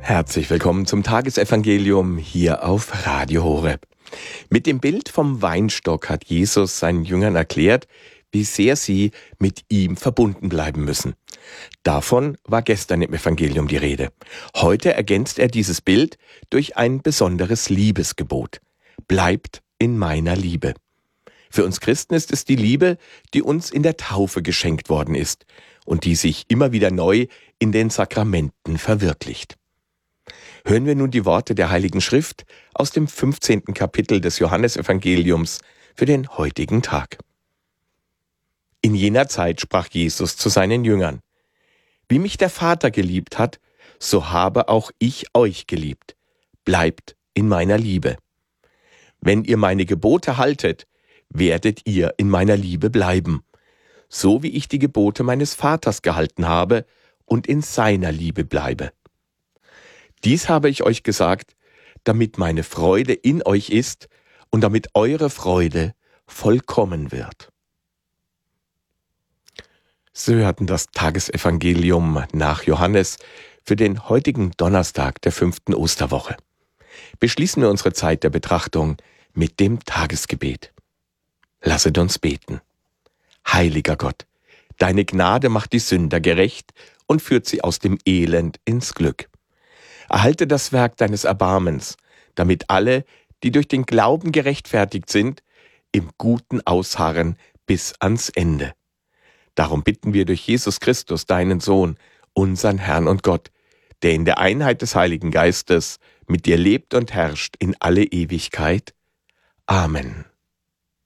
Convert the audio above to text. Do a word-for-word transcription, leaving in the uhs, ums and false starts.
Herzlich willkommen zum Tagesevangelium hier auf Radio Horeb. Mit dem Bild vom Weinstock hat Jesus seinen Jüngern erklärt, wie sehr sie mit ihm verbunden bleiben müssen. Davon war gestern im Evangelium die Rede. Heute ergänzt er dieses Bild durch ein besonderes Liebesgebot. Bleibt in meiner Liebe. Für uns Christen ist es die Liebe, die uns in der Taufe geschenkt worden ist und die sich immer wieder neu in den Sakramenten verwirklicht. Hören wir nun die Worte der Heiligen Schrift aus dem fünfzehnten Kapitel des Johannesevangeliums für den heutigen Tag. In jener Zeit sprach Jesus zu seinen Jüngern: Wie mich der Vater geliebt hat, so habe auch ich euch geliebt. Bleibt in meiner Liebe. Wenn ihr meine Gebote haltet, werdet ihr in meiner Liebe bleiben, so wie ich die Gebote meines Vaters gehalten habe und in seiner Liebe bleibe. Dies habe ich euch gesagt, damit meine Freude in euch ist und damit eure Freude vollkommen wird. Sie hörten das Tagesevangelium nach Johannes für den heutigen Donnerstag der fünften Osterwoche. Beschließen wir unsere Zeit der Betrachtung mit dem Tagesgebet. Lasset uns beten. Heiliger Gott, deine Gnade macht die Sünder gerecht und führt sie aus dem Elend ins Glück. Erhalte das Werk deines Erbarmens, damit alle, die durch den Glauben gerechtfertigt sind, im Guten ausharren bis ans Ende. Darum bitten wir durch Jesus Christus, deinen Sohn, unseren Herrn und Gott, der in der Einheit des Heiligen Geistes mit dir lebt und herrscht in alle Ewigkeit. Amen.